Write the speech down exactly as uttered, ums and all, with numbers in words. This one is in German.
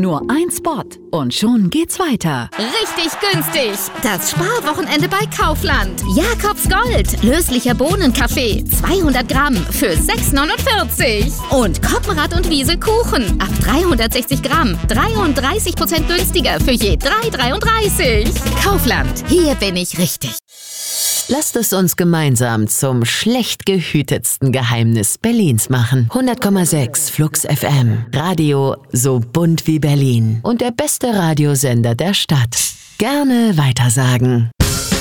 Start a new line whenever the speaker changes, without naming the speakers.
Nur ein Spot und schon geht's weiter.
Richtig günstig. Das Sparwochenende bei Kaufland. Jakobs Gold. Löslicher Bohnenkaffee. zweihundert Gramm für sechs neunundvierzig. Und Koppenrad und Wiese Kuchen. Ab dreihundertsechzig Gramm. dreiunddreißig Prozent günstiger für je drei dreiunddreißig. Kaufland. Hier bin ich richtig.
Lasst es uns gemeinsam zum schlecht gehütetsten Geheimnis Berlins machen. hundert Komma sechs Flux F M. Radio so bunt wie Berlin. Und der beste Radiosender der Stadt. Gerne weitersagen.